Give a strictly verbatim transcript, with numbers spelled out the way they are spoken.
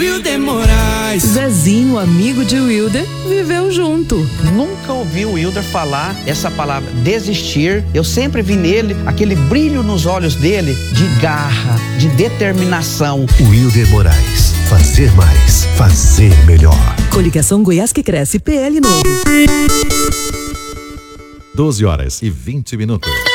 Wilder Moraes. Zezinho, amigo de Wilder, viveu junto. Nunca ouvi o Wilder falar essa palavra desistir. Eu sempre vi nele aquele brilho nos olhos dele de garra, de determinação. Wilder Moraes, fazer mais, fazer melhor. Coligação Goiás que Cresce, P L Novo. doze horas e vinte minutos.